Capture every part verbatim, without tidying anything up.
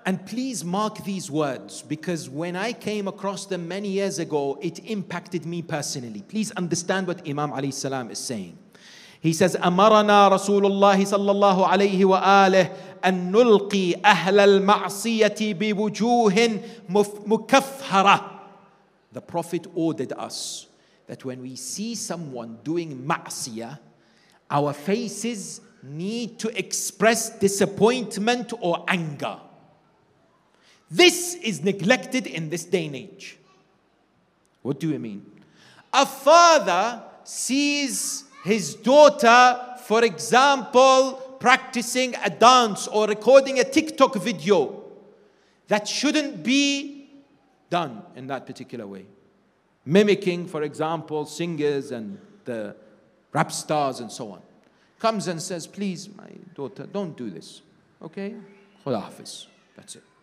And please mark these words, because when I came across them many years ago, it impacted me personally. Please understand what Imam alayhi salam is saying. He says, أمرنا رسول الله صلى الله عليه وآله أن نلقي أهل المعصية بوجوه مكفهرة. The Prophet ordered us that when we see someone doing ma'siyah, our faces need to express disappointment or anger. This is neglected in this day and age. What do you mean? A father sees his daughter, for example, practicing a dance or recording a TikTok video that shouldn't be done in that particular way. Mimicking, for example, singers and the rap stars and so on. Comes and says, please, my daughter, don't do this. Okay? Khuda Hafiz. That's it.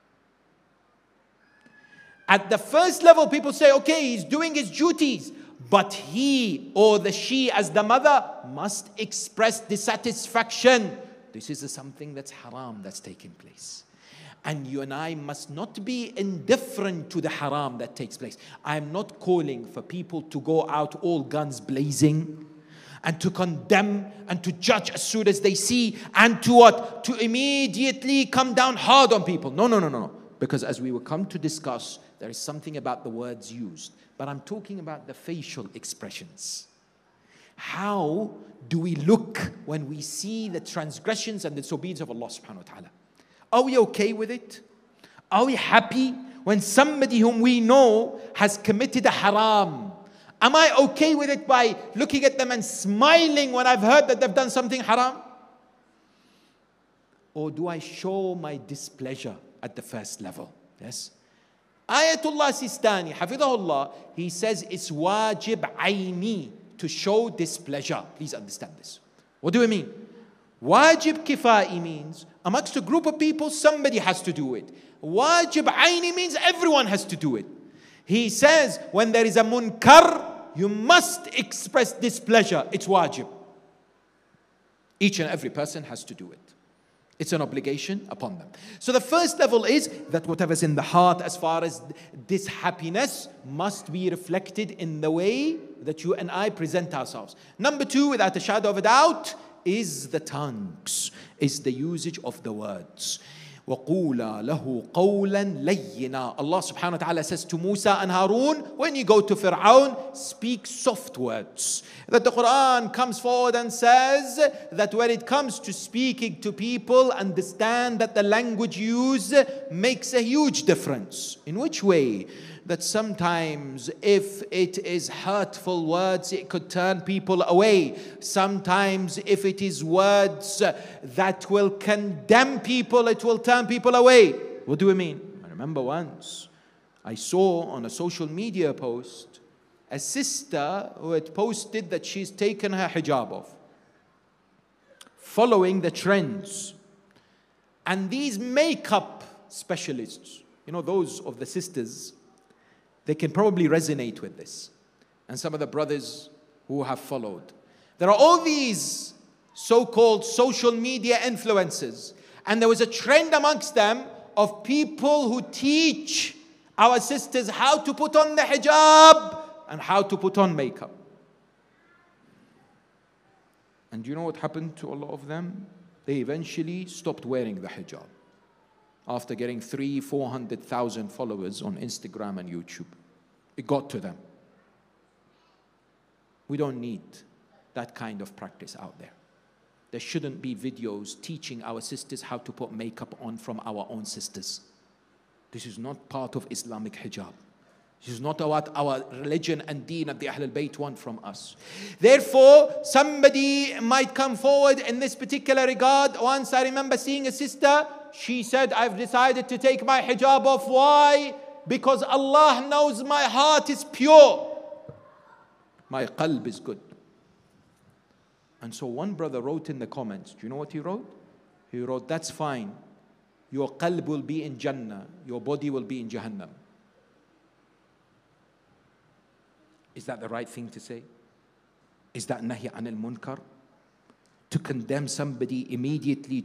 At the first level, people say, okay, he's doing his duties. But he or the she as the mother must express dissatisfaction. This is something that's haram that's taking place. And you and I must not be indifferent to the haram that takes place. I am not calling for people to go out all guns blazing and to condemn and to judge as soon as they see and to what? To immediately come down hard on people. No, no, no, no. Because as we will come to discuss, there is something about the words used. But I'm talking about the facial expressions. How do we look when we see the transgressions and the disobedience of Allah subhanahu wa ta'ala? Are we okay with it? Are we happy when somebody whom we know has committed a haram? Am I okay with it by looking at them and smiling when I've heard that they've done something haram? Or do I show my displeasure at the first level? Yes. Ayatullah Sistani, Hafidahullah, he says it's wajib aini to show displeasure. Please understand this. What do we mean? Wajib kifai means amongst a group of people, somebody has to do it. Wajib aini means everyone has to do it. He says when there is a munkar, you must express displeasure. It's wajib. Each and every person has to do it. It's an obligation upon them. So the first level is that whatever's in the heart as far as this happiness must be reflected in the way that you and I present ourselves. Number two, without a shadow of a doubt, is the tongues, is the usage of the words. وَقُولَا لَهُ قَوْلًا لَيِّنًا. Allah subhanahu wa ta'ala says to Musa and Harun, when you go to Fir'aun, speak soft words. That the Quran comes forward and says that when it comes to speaking to people, understand that the language used makes a huge difference. In which way? That sometimes if it is hurtful words, it could turn people away. Sometimes if it is words that will condemn people, it will turn people away. What do we mean? I remember once I saw on a social media post a sister who had posted that she's taken her hijab off, following the trends. And these makeup specialists, you know, those of the sisters, they can probably resonate with this. And some of the brothers who have followed. There are all these so-called social media influencers. And there was a trend amongst them of people who teach our sisters how to put on the hijab and how to put on makeup. And do you know what happened to a lot of them? They eventually stopped wearing the hijab after getting three, four hundred thousand followers on Instagram and YouTube. It got to them. We don't need that kind of practice out there. There shouldn't be videos teaching our sisters how to put makeup on from our own sisters. This is not part of Islamic hijab. This is not what our religion and deen of the Ahlul Bayt want from us. Therefore, somebody might come forward in this particular regard. Once I remember seeing a sister, she said, I've decided to take my hijab off. Why? Because Allah knows my heart is pure. My qalb is good. And so one brother wrote in the comments, do you know what he wrote? He wrote, that's fine. Your qalb will be in Jannah. Your body will be in Jahannam. Is that the right thing to say? Is that nahi anil munkar? To condemn somebody immediately